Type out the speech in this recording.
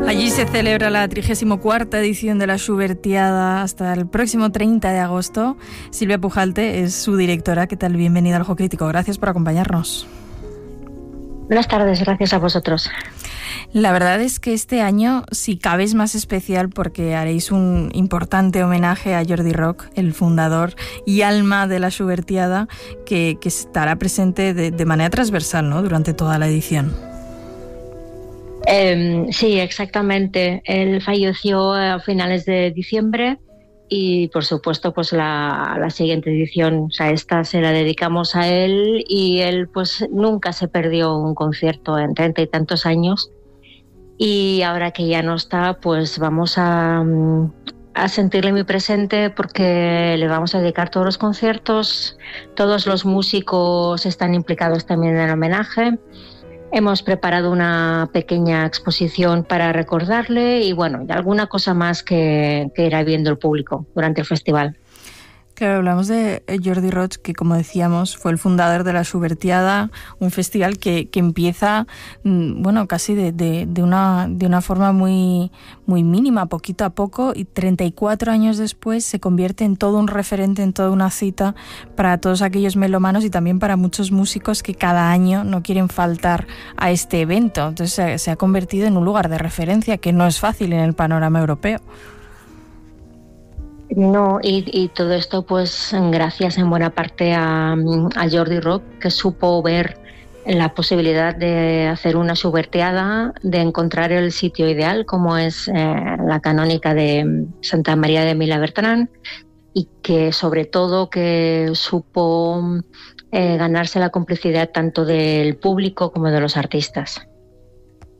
Allí se celebra la 34ª edición de la Schubertiada hasta el próximo 30 de agosto. Silvia Pujalte es su directora. ¿Qué tal? Bienvenida al Ojo Crítico. Gracias por acompañarnos. Buenas tardes, gracias a vosotros. La verdad es que este año, si cabe, es más especial porque haréis un importante homenaje a Jordi Rock, el fundador y alma de la Schubertiada, que estará presente de manera transversal, ¿no?, durante toda la edición. Sí, exactamente. Él falleció a finales de diciembre y, por supuesto, pues la siguiente edición, o sea, esta se la dedicamos a él, y él pues nunca se perdió un concierto en 30 y tantos años. Y ahora que ya no está, pues vamos a sentirle muy presente, porque le vamos a dedicar todos los conciertos. Todos los músicos están implicados también en el homenaje. Hemos preparado una pequeña exposición para recordarle y, bueno, y alguna cosa más que irá viendo el público durante el festival. Claro, hablamos de Jordi Roig, que, como decíamos, fue el fundador de la Schubertiada, un festival que empieza, bueno, casi de una forma muy mínima, poquito a poco, y 34 años después se convierte en todo un referente, en toda una cita para todos aquellos melómanos y también para muchos músicos que cada año no quieren faltar a este evento. Entonces se ha convertido en un lugar de referencia que no es fácil en el panorama europeo. No, y todo esto pues gracias en buena parte a Jordi Roig, que supo ver la posibilidad de hacer una Schubertiada, de encontrar el sitio ideal, como es la canónica de Santa María de Mila Bertran, y que sobre todo que supo ganarse la complicidad tanto del público como de los artistas.